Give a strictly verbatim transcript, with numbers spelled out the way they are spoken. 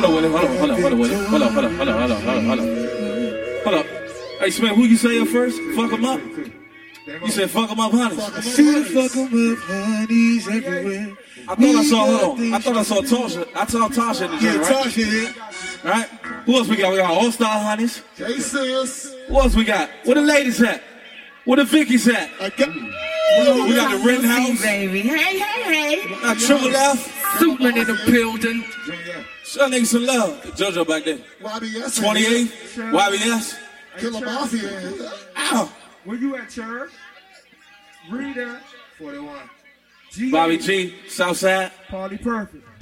on, Willie. Hold on, hold on, hold on, Willie. Hold on, hold on, hold on, hold on, hold on, hold on. Hold up. Hey, Smith, who you say up first? Fuck them up? You said fuck them up, honeys. I see the fuck them up, honeys everywhere. I thought I saw, hold on. I thought I saw Tasha. I saw Tasha in the Yeah, joint, right? Tasha here. Right? Who else we got? We got All-Star Honeys. J-Sis. Who else we got? Where the ladies at? Where the Vickies at? I got... We got the Rittenhouse. Baby. Hey, hey, hey. Got Triple F. Superman in the building. Show niggas some love. JoJo back there. Y B S. twenty-eight. Y B S. Killer Mafia. Ow. Where you at, Church? Rita. forty-one. G. Bobby G. Southside. Party Perfect.